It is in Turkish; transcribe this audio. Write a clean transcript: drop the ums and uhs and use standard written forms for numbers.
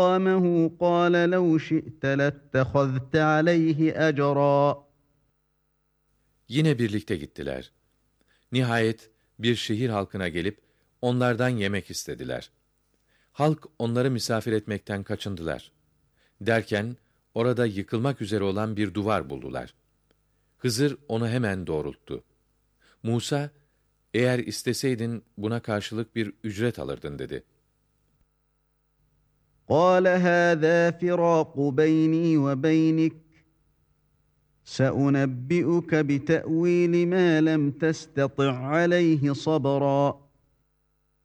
قامه قال لو شئت لاتخذت عليه أجرا. Yine birlikte gittiler. Nihayet bir şehir halkına gelip onlardan yemek istediler. Halk onları misafir etmekten kaçındılar. Derken orada yıkılmak üzere olan bir duvar buldular. Hızır onu hemen doğrulttu. Musa, eğer isteseydin buna karşılık bir ücret alırdın dedi. قال هذا فراق بيني وبينك سأنبئك بتأويل ما لم تستطع عليه صبرا.